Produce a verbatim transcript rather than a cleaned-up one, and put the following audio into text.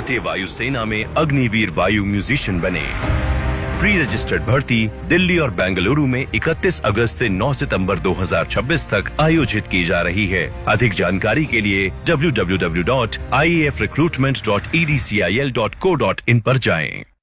भारतीय वायुसेना में अग्निवीर वायु म्यूजिशियन बने। प्री रजिस्टर्ड भर्ती दिल्ली और बेंगलुरु में इकतीस अगस्त से नौ सितंबर दो हज़ार छब्बीस तक आयोजित की जा रही है। अधिक जानकारी के लिए W W W dot I A F recruitment dot E D C I L dot co dot in पर जाएं।